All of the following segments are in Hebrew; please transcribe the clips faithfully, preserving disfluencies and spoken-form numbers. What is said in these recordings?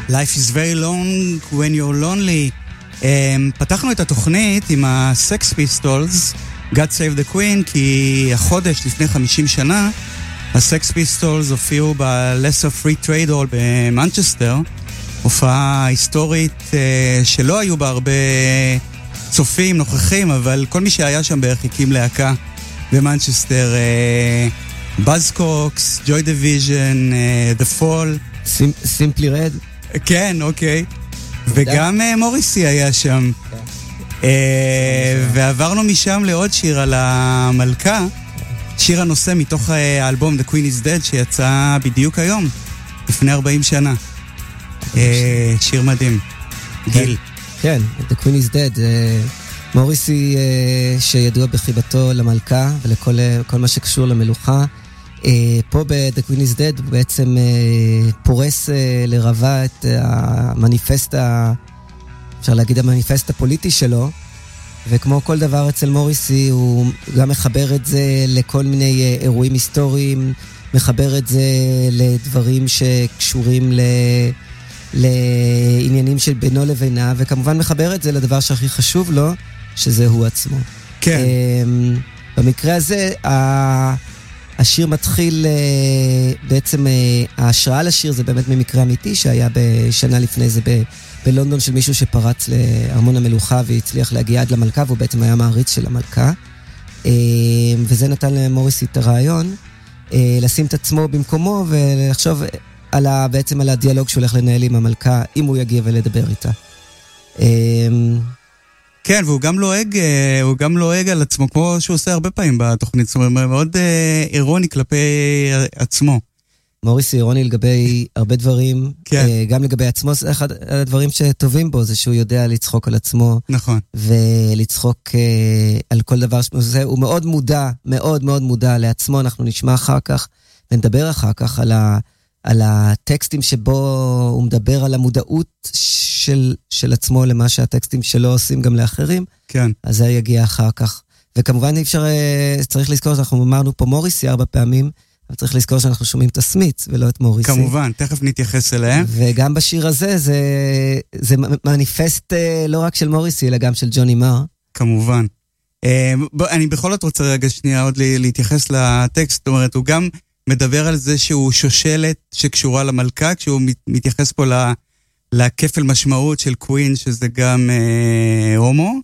Life is very long when you're lonely. Um, פתחנו את התוכנית עם ה-Sex Pistols, God Save the Queen, כי החודש לפני חמישים שנה, ה-Sex Pistols הופיעו ב-Lesser Free Trade Hall במנצ'סטר, הופעה היסטורית uh, שלא היו בה הרבה צופים, נוכחים, אבל כל מי שהיה שם בערך הקים להקה במנצ'סטר, בזקוקס, ג'וי דיוויז'ן, The Fall. Simply Red. כן, אוקיי. וגם מוריסי היה שם. ועברנו משם לעוד שיר על המלכה, שיר הנושא מתוך האלבום The Queen is Dead, שיצא בדיוק היום, לפני ארבעים שנה. שיר מדהים. גיל. כן, The Queen is Dead. מוריסי שידוע בחיבתו למלכה ולכל כל מה שקשור למלוכה. פה ב-The Queen is Dead הוא בעצם פורס לרבה את המניפסט, אפשר להגיד המניפסט הפוליטי שלו, וכמו כל דבר אצל מוריסי הוא גם מחבר את זה לכל מיני אירועים היסטוריים, מחבר את זה לדברים שקשורים ל... לעניינים של בינו לבינה, וכמובן מחבר את זה לדבר שהכי חשוב לו, שזה הוא עצמו. כן. במקרה הזה, השיר מתחיל, בעצם ההשראה לשיר זה באמת ממקרה אמיתי, שהיה בשנה לפני זה ב- בלונדון של מישהו שפרץ לארמון המלוכה, והצליח להגיע עד למלכה, והוא בעצם היה מעריץ של המלכה. וזה נתן למוריסי את הרעיון, לשים את עצמו במקומו, ולחשוב על ה, בעצם על הדיאלוג שהוא הולך לנהל עם המלכה, אם הוא יגיע ולדבר איתה. כן, והוא גם לועג, הוא גם לועג על עצמו, כמו שהוא עושה הרבה פעמים בתוכנית, זאת אומרת, מאוד אירוני כלפי עצמו. מוריסי אירוני לגבי הרבה דברים, כן. גם לגבי עצמו, אחד הדברים שטובים בו, זה שהוא יודע לצחוק על עצמו. נכון. ולצחוק על כל דבר שזה, הוא מאוד מודע, מאוד מאוד מודע לעצמו, אנחנו נשמע אחר כך, ונדבר אחר כך על ה... על הטקסטים שבו הוא מדבר על המודעות של, של עצמו למה שהטקסטים שלו עושים גם לאחרים. כן. אז זה יגיע אחר כך. וכמובן אי אפשר, צריך לזכור שאנחנו אמרנו פה מוריסי ארבע פעמים, אבל צריך לזכור שאנחנו שומעים את הסמיץ ולא את מוריסי. כמובן, תכף נתייחס אליהם. וגם בשיר הזה זה, זה מניפסט לא רק של מוריסי, אלא גם של ג'וני מר. כמובן. אני בכל זאת רוצה רגע שנייה עוד להתייחס לטקסט, זאת אומרת, הוא גם מדבר על זה שהוא שושלת שקשורה למלכה, כשהוא מתייחס פה לכפל משמעות של קווין, שזה גם אה, הומו,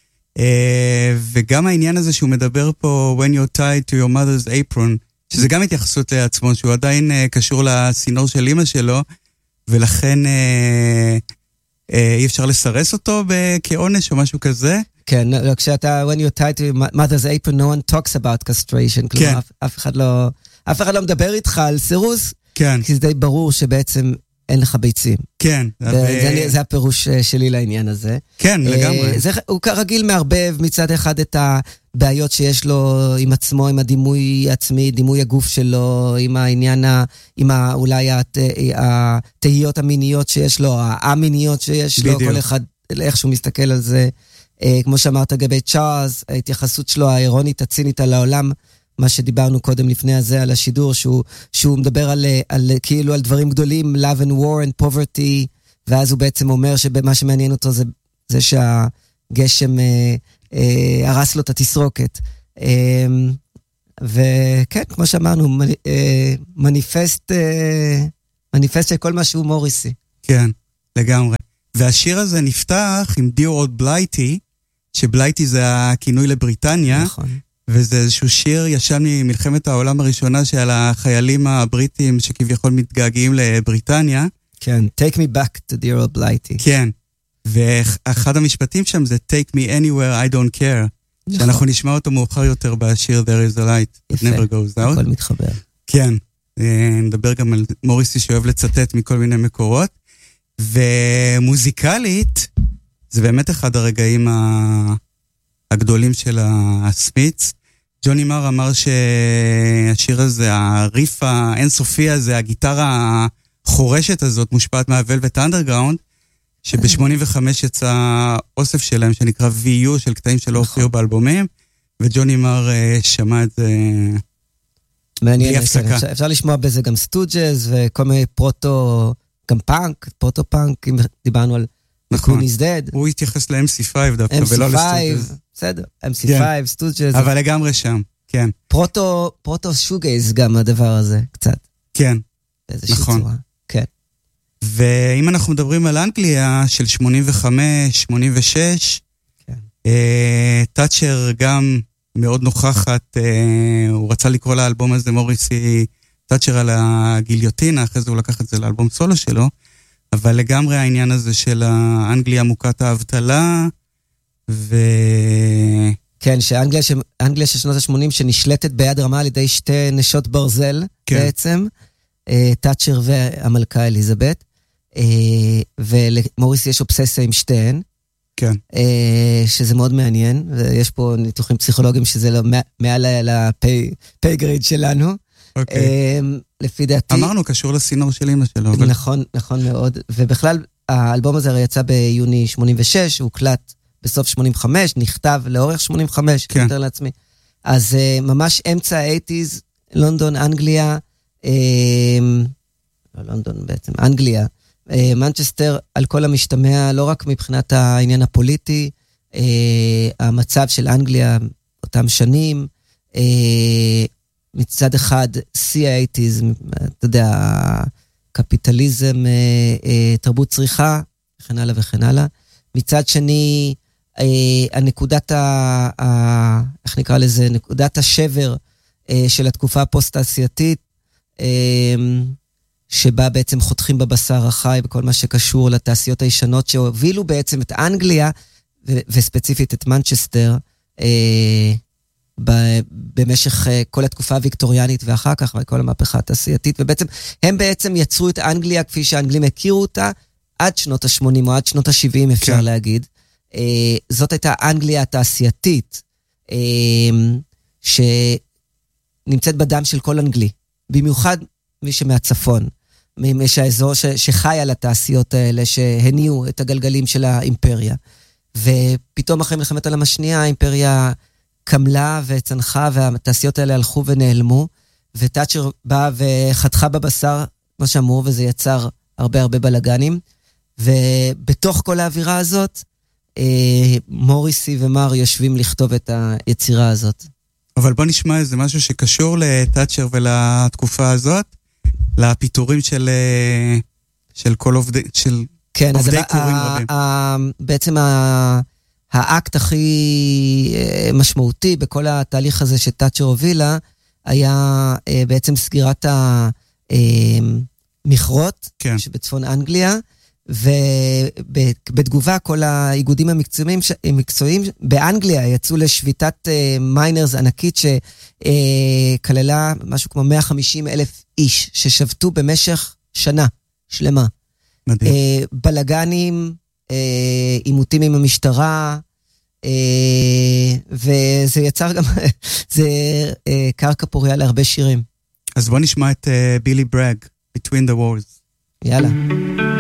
אה, וגם העניין הזה שהוא מדבר פה, when you're tied to your mother's apron, שזה גם התייחסות לעצמו, שהוא עדיין אה, קשור לסינור של אמא שלו, ולכן אה, אה, אי אפשר לסרס אותו כעונש או משהו כזה. כן, לא, כשאתה, when you're tied to your mother's apron, no one talks about castration, כלומר, כן. אף, אף אחד לא... אף אחד לא מדבר איתך על סירוס, כן. כי זה די ברור שבעצם אין לך ביצים. כן. ו... זה, זה הפירוש שלי לעניין הזה. כן, לגמרי. זה, הוא כרגיל מערבב מצד אחד את הבעיות שיש לו עם עצמו, עם הדימוי עצמי, דימוי הגוף שלו, עם העניין, עם ה, אולי הת, התהיות המיניות שיש לו, המיניות שיש בדיוק. לו, כל אחד איך שהוא מסתכל על זה. כמו שאמרת גבי צ'ארלס, ההתייחסות שלו האירונית, הצינית על העולם, מה שדיברנו קודם לפני הזה על השידור, שהוא, שהוא מדבר על, על, כאילו על דברים גדולים, love and war and poverty, ואז הוא בעצם אומר שמה שמעניין אותו זה, זה שהגשם אה, אה, הרס לו את התסרוקת. אה, וכן, כמו שאמרנו, אה, מניפסט, אה, מניפסט של כל מה שהוא מוריסי. כן, לגמרי. והשיר הזה נפתח עם Dear Old Blighty, שבלייטי זה הכינוי לבריטניה, נכון. וזה איזשהו שיר ישן ממלחמת העולם הראשונה שעל החיילים הבריטים שכביכול מתגעגעים לבריטניה. כן, take me back to dear old blighty. כן, ואחד המשפטים שם זה take me anywhere I don't care, נכון. שאנחנו נשמע אותו מאוחר יותר בשיר There is a light, it never goes out. הכל מתחבר. כן, נדבר גם על מוריסי שאוהב לצטט מכל מיני מקורות, ומוזיקלית, זה באמת אחד הרגעים ה... הגדולים של הסמיץ. ג'וני מר אמר שהשיר הזה, הריף האינסופי הזה, הגיטרה החורשת הזאת, מושפעת מהוולווט אנדרגראונד, שב-שמונים וחמש יצא אוסף שלהם, שנקרא וי יו, של קטעים שלא הופיעו באלבומים, וג'וני מר שמע את זה בלי הפסקה. אפשר לשמוע בזה גם סטוג'ז, וכל מיני פרוטו גם פאנק, פרוטו-פאנק, אם דיברנו על נכון. Queen is Dead. הוא התייחס ל-אם סי פייב דווקא, ולא לסטוג'ז. בסדר, אם סי פייב, סטוג'ז. אבל לגמרי שם, כן. פרוטו, פרוטו שוגייז גם הדבר הזה, קצת. כן, נכון. צורה. כן. ואם אנחנו מדברים על אנגליה של שמונים וחמש, שמונים ושש, כן. טאצ'ר גם מאוד נוכחת, הוא רצה לקרוא לאלבום הזה מוריסי טאצ'ר על הגיליוטינה, אחרי זה הוא לקח את זה לאלבום סולו שלו, אבל לגמרי העניין הזה של האנגליה מוכת האבטלה, ו... כן, שאנגליה ש... אנגליה של שנות ה-שמונים שנשלטת ביד רמה על ידי שתי נשות ברזל, כן. בעצם, טאצ'ר והמלכה אליזבת, ולמוריס יש אובססיה עם שתיהן, כן. שזה מאוד מעניין, ויש פה ניתוחים פסיכולוגיים שזה לא, מעל לפי גריד שלנו, אוקיי. לפי דעתי. אמרנו, קשור לסינור של אמא שלו. אבל... נכון, נכון מאוד, ובכלל, האלבום הזה הרי יצא ביוני שמונים ושש, הוא קלט בסוף שמונים וחמש, נכתב לאורך שמונים וחמש, כן. יותר לעצמי. אז ממש אמצע ה-שמונים, לונדון, אנגליה, לא לונדון בעצם, אנגליה, מנצ'סטר, על כל המשתמע, לא רק מבחינת העניין הפוליטי, המצב של אנגליה, אותם שנים, מצד אחד, שיא ה-שמונים, אתה יודע, קפיטליזם, תרבות צריכה, וכן הלאה וכן הלאה. מצד שני, הנקודת, איך נקרא לזה, נקודת השבר של התקופה הפוסט-תעשייתית, שבה בעצם חותכים בבשר החי, בכל מה שקשור לתעשיות הישנות, שהובילו בעצם את אנגליה, וספציפית את מנצ'סטר, במשך כל התקופה הוויקטוריאנית ואחר כך, וכל המהפכה התעשייתית, ובעצם הם בעצם יצרו את אנגליה כפי שהאנגלים הכירו אותה, עד שנות ה-שמונים או עד שנות ה-שבעים אפשר כן. להגיד. זאת הייתה אנגליה התעשייתית, שנמצאת בדם של כל אנגלי, במיוחד מי שמהצפון, מי שהאזור ש- שחי על התעשיות האלה, שהניעו את הגלגלים של האימפריה. ופתאום אחרי מלחמת העולם השנייה, האימפריה קמלה וצנחה, והתעשיות האלה הלכו ונעלמו, וטאצ'ר באה וחתכה בבשר, מה שאמרו, וזה יצר הרבה הרבה בלגנים. ובתוך כל האווירה הזאת, אה, מוריסי ומר יושבים לכתוב את היצירה הזאת. אבל בוא נשמע איזה משהו שקשור לטאצ'ר ולתקופה הזאת, לפיתורים של, של כל עובדי, של כן, עובדי אז קוראים ה- רבים. ה- בעצם ה- האקט הכי משמעותי בכל התהליך הזה שטאצ'ר הובילה, היה בעצם סגירת המכרות, כן. שבצפון אנגליה, ובתגובה כל האיגודים המקצועיים, המקצועיים באנגליה יצאו לשביתת מיינרס ענקית שכללה משהו כמו מאה וחמישים אלף איש ששבתו במשך שנה שלמה. מדהים. בלגנים, עימותים עם המשטרה, וזה יצר גם, זה קרקע פוריה להרבה שירים. אז בוא נשמע את בילי ברג, Between the Wars. יאללה.